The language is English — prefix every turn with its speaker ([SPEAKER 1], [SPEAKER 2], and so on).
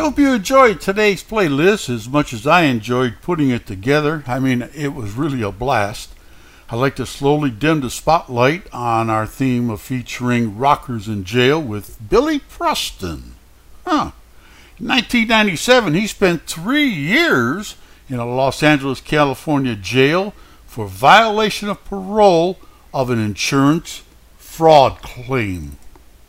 [SPEAKER 1] hope you enjoyed today's playlist as much as I enjoyed putting it together. I mean, it was really a blast. I like to slowly dim the spotlight on our theme of featuring rockers in jail with Billy Preston. In 1997, he spent 3 years in a Los Angeles, California jail for violation of parole of an insurance fraud claim.